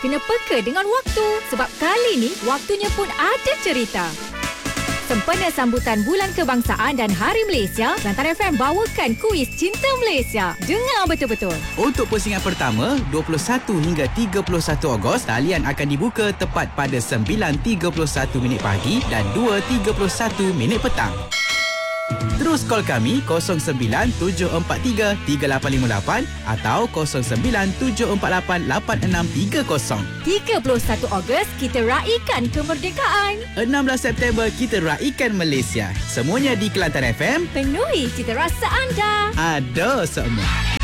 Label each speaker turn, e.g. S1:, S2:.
S1: kena peka dengan waktu. Sebab kali ni, waktunya pun ada cerita. Sempena sambutan Bulan Kebangsaan dan Hari Malaysia, Kelantan FM bawakan kuis Cinta Malaysia. Dengar betul-betul.
S2: Untuk pusingan pertama, 21 hingga 31 Ogos, talian akan dibuka tepat pada 9.31 minit pagi dan 2.31 petang. Terus call kami 09-743-3858 atau 09-748-8630.
S1: 31 Ogos, kita raikan kemerdekaan.
S2: 16 September, kita raikan Malaysia. Semuanya di Kelantan FM.
S1: Penuhi cita rasa anda.
S2: Ada semua.